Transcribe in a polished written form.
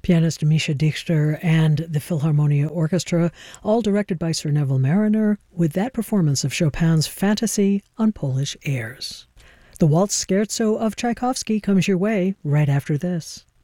pianist Misha Dichter and the Philharmonia Orchestra, all directed by Sir Neville Marriner, with that performance of Chopin's Fantasy on Polish airs. The Waltz Scherzo of Tchaikovsky comes your way right after this.